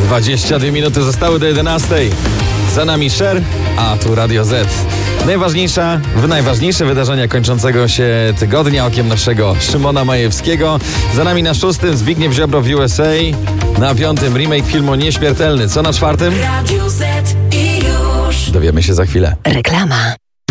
22 minuty zostały do 11. Za nami Cher, a tu Radio Z. Najważniejsze wydarzenia kończącego się tygodnia, okiem naszego Szymona Majewskiego. Za nami na 6. Zbigniew Ziobro w USA. Na 5. remake filmu Nieśmiertelny. Co na 4? Radio Z i już. Dowiemy się za chwilę. Reklama.